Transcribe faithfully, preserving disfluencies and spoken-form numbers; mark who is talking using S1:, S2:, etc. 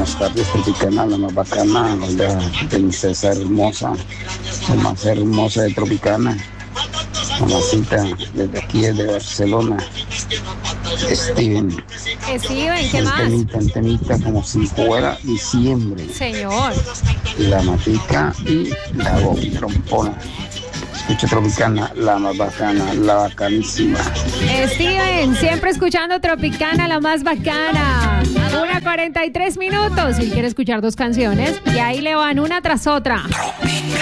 S1: Buenas tardes, Tropicana, la más bacana, la princesa hermosa, la más hermosa de Tropicana. Mamacita, desde aquí, desde Barcelona. Steven.
S2: Steven, ¿qué más?
S1: Temita, temita, como si fuera diciembre.
S2: Señor.
S1: La matica y la trompona. Escucha Tropicana, la más bacana, la bacanísima.
S2: Steven, siempre escuchando Tropicana, la más bacana. Una cuarenta y tres minutos. Si quiere escuchar dos canciones, y ahí le van una tras otra.